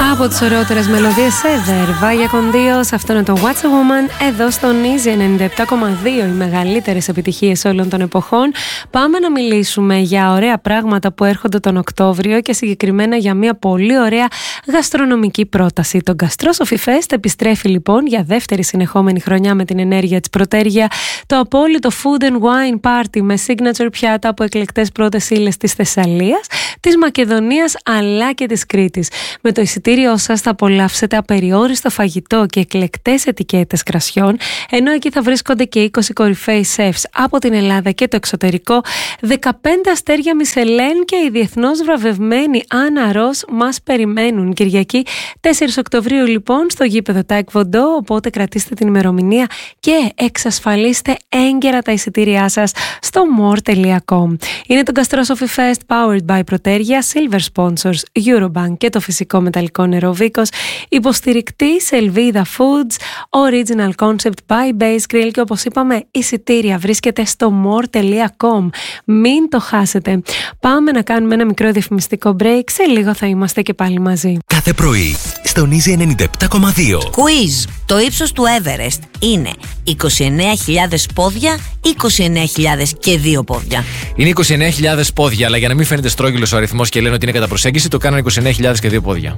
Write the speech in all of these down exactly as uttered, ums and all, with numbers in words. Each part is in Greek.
Από τις ωραιότερες μελωδίες ever, Vaya con Dios, αυτό είναι το What's a Woman, εδώ στο Easy ενενήντα επτά κόμμα δύο, οι μεγαλύτερες επιτυχίες όλων των εποχών. Πάμε να μιλήσουμε για ωραία πράγματα που έρχονται τον Οκτώβριο και συγκεκριμένα για μια πολύ ωραία γαστρονομική πρόταση. Το Gastrosophy Fest επιστρέφει λοιπόν για δεύτερη συνεχόμενη χρονιά με την ενέργεια της Πρωτέργεια, το απόλυτο food and wine party με signature πιάτα από εκλεκτές πρώτες ύλες της Θεσσαλίας, της Μακεδονίας αλλά και της Κρήτης. Με το εισιτήριό σας θα απολαύσετε απεριόριστο φαγητό και εκλεκτές ετικέτες κρασιών, ενώ εκεί θα βρίσκονται και είκοσι κορυφαίοι σεφς από την Ελλάδα και το εξωτερικό, δεκαπέντε αστέρια Μισελέν και οι διεθνώς βραβευμένοι Άννα Ρος μας περιμένουν. Κυριακή τέσσερις Οκτωβρίου λοιπόν στο γήπεδο Taekwondo, οπότε κρατήστε την ημερομηνία και εξασφαλίστε έγκαιρα τα εισιτήριά σας στο more τελεία com. Είναι το Gastrosophy Fest powered by Πρωτέργεια, Silver Sponsors, Eurobank και το φυσικό μεταλλικό νερό Βίκος, υποστηρικτής Ελβίδα Foods, Original Concept by Base Grill και όπως είπαμε εισιτήρια βρίσκεται στο more τελεία com. Μην το χάσετε. Πάμε να κάνουμε ένα μικρό διαφημιστικό break, σε λίγο θα είμαστε και πάλι μαζί. Κάθε πρωί στον Easy ενενήντα επτά κόμμα δύο. Quiz. Το ύψος του Everest είναι είκοσι εννέα χιλιάδες πόδια ή είκοσι εννέα χιλιάδες και δύο πόδια? Είναι είκοσι εννέα χιλιάδες πόδια, αλλά για να μην φαίνεται στρόγγυλος ο αριθμός και λένε ότι είναι κατά προσέγγιση, το κάνανε είκοσι εννέα χιλιάδες και δύο πόδια.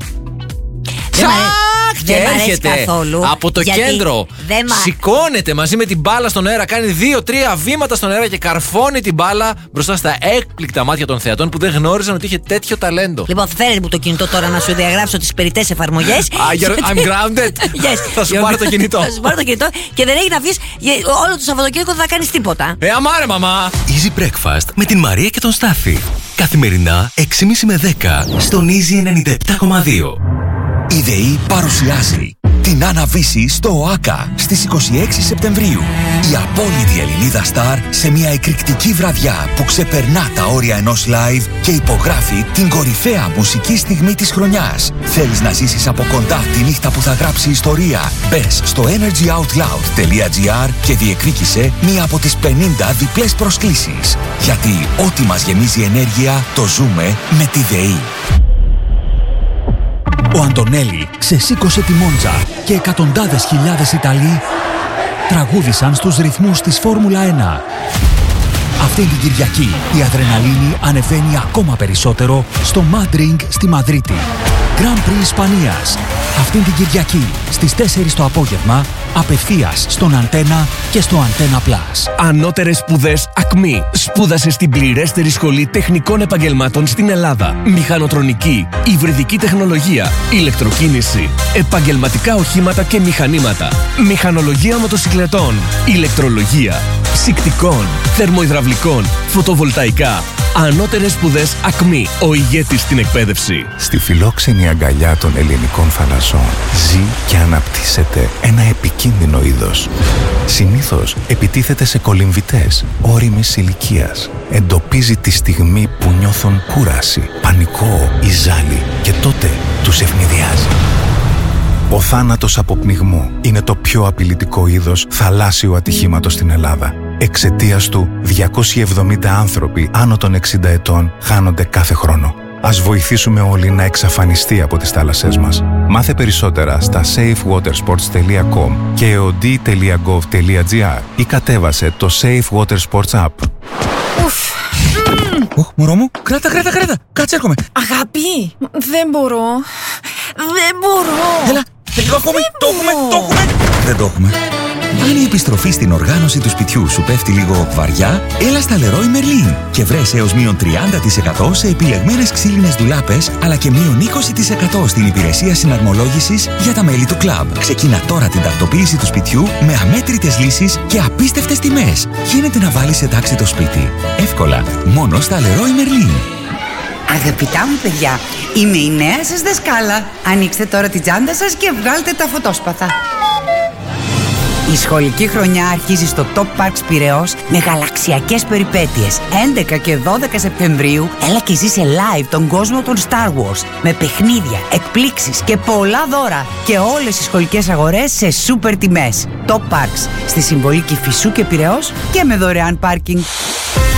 Και έρχεται από το κέντρο, μα... σηκώνεται μαζί με την μπάλα στον αέρα, κάνει δύο-τρία βήματα στον αέρα και καρφώνει την μπάλα μπροστά στα έκπληκτα μάτια των θεατών που δεν γνώριζαν ότι είχε τέτοιο ταλέντο. Λοιπόν, φέρε μου το κινητό τώρα να σου διαγράψω τις περιττές εφαρμογές. I'm grounded. Yes. Θα σου πάρω το κινητό. Θα σου πάρω το κινητό και δεν έχει να βγεις όλο το Σαββατοκύριακο, δεν θα κάνεις τίποτα. Ε, αμάρε, μαμά. Easy Breakfast με την Μαρία και τον Στάθη. Καθημερινά έξι και μισή με δέκα στον Easy ενενήντα επτά κόμμα δύο. Η ΔΕΗ παρουσιάζει την Αναβίση στο ΟΑΚΑ στις είκοσι έξι Σεπτεμβρίου. Η απόλυτη Ελληνίδα στάρ σε μια εκρηκτική βραδιά που ξεπερνά τα όρια ενός live και υπογράφει την κορυφαία μουσική στιγμή της χρονιάς. Θέλεις να ζήσεις από κοντά τη νύχτα που θα γράψει ιστορία? Μπες στο energy out loud τελεία gr και διεκδίκησε μία από τις πενήντα διπλές προσκλήσεις. Γιατί ό,τι μας γεμίζει ενέργεια το ζούμε με τη ΔΕΗ. Ο Αντωνέλη ξεσήκωσε τη Μόντζα και εκατοντάδες χιλιάδες Ιταλοί τραγούδισαν στους ρυθμούς της Φόρμουλα ένα. Αυτή την Κυριακή η αδρεναλίνη ανεβαίνει ακόμα περισσότερο στο Mad Ring στη Μαδρίτη. Grand Prix Ισπανίας. Αυτήν την Κυριακή στις τέσσερις το απόγευμα απευθείας στον Αντένα και στο Αντένα Plus. Ανώτερες σπουδές ΑΚΜΗ. Σπούδασε στην πληρέστερη σχολή τεχνικών επαγγελμάτων στην Ελλάδα. Μηχανοτρονική, υβριδική τεχνολογία, ηλεκτροκίνηση, επαγγελματικά οχήματα και μηχανήματα, μηχανολογία μοτοσυκλετών, ηλεκτρολογία, ψυκτικών, θερμοϊδραυλικών, φωτοβολταϊκά. Ανώτερες σπουδές ΑΚΜΗ. Ο ηγέτης στην εκπαίδευση. Στη φιλόξενη αγκαλιά των ελληνικών θαλασσών ζει και αναπτύσσεται ένα επικίνδυνο είδος. Συνήθως επιτίθεται σε κολυμβητές όριμης ηλικίας. Εντοπίζει τη στιγμή που νιώθουν κούραση, πανικό ή ζάλι και τότε τους ευνηδιάζει. Ο θάνατος από πνιγμό είναι το πιο απειλητικό είδος θαλάσσιου ατυχήματος στην Ελλάδα. Εξαιτίας του, διακόσιοι εβδομήντα άνθρωποι άνω των εξήντα ετών χάνονται κάθε χρόνο. Ας βοηθήσουμε όλοι να εξαφανιστεί από τις θάλασσές μας. Μάθε περισσότερα στα safe water sports τελεία com και ο ντι τελεία gov τελεία gr ή κατέβασε το Safe Water Sports App. Οχ, μωρό μου, κράτα, κράτα, κράτα. Κάτσε, έρχομαι. Αγάπη, δεν μπορώ. Δεν μπορώ. Έλα, λίγο ακόμη. Το έχουμε, το έχουμε. Δεν το έχουμε. Αν η επιστροφή στην οργάνωση του σπιτιού σου πέφτει λίγο βαριά, έλα στα Leroy Merlin και βρες έως μείον τριάντα τοις εκατό σε επιλεγμένες ξύλινες ντουλάπες, αλλά και μείον είκοσι τοις εκατό στην υπηρεσία συναρμολόγησης για τα μέλη του κλαμπ. Ξεκίνα τώρα την τακτοποίηση του σπιτιού με αμέτρητες λύσεις και απίστευτες τιμές. Γίνεται να βάλεις σε τάξη το σπίτι. Εύκολα, μόνο στα Leroy Merlin. Αγαπητά μου παιδιά, είμαι η νέα σας δασκάλα. Ανοίξτε τώρα την τσάντα σας και βγάλτε τα φωτόσπαθα. Η σχολική χρονιά αρχίζει στο Top Parks Πειραιώς με γαλαξιακές περιπέτειες. έντεκα και δώδεκα Σεπτεμβρίου έλα και ζήσε live τον κόσμο των Star Wars με παιχνίδια, εκπλήξεις και πολλά δώρα. Και όλες οι σχολικές αγορές σε σούπερ τιμές. Top Parks στη συμβολή Κηφισού και Πειραιώς και με δωρεάν πάρκινγκ.